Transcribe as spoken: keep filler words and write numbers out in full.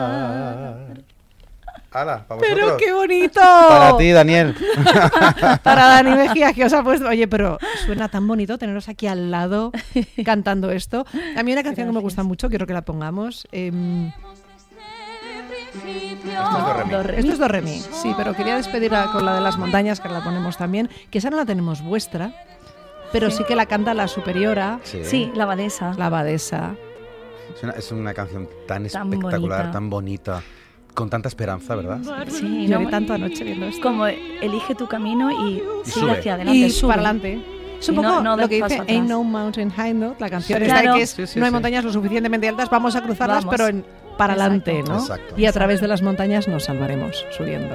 ¡Hala, para ¡Pero vosotros! qué bonito! Para ti, Daniel. Para Dani Mejía, que os ha puesto... Oye, pero suena tan bonito teneros aquí al lado cantando esto. A mí una canción Gracias. que me gusta mucho, quiero que la pongamos. Eh... Esto es do re mi. Do re mi. Esto es do re mi, sí, pero quería despedir a, con la de las montañas, que la ponemos también, que esa no la tenemos vuestra, pero sí, sí que la canta la superiora. Sí, sí, la abadesa. La abadesa. Es una, es una canción tan, tan espectacular, bonita. tan bonita, con tanta esperanza, ¿verdad? Sí, lloré no, tanto anoche viendo esto. Como elige tu camino y sigue sube. hacia adelante, y sube. para adelante. Es un y poco no, no lo que dice atrás. Ain't No Mountain High Enough, la canción Sí, esta claro. que es, sí, sí, no hay sí. montañas lo suficientemente altas, vamos a cruzarlas, Vamos. pero en, para adelante, ¿no? Exacto. Y a través de las montañas nos salvaremos subiendo.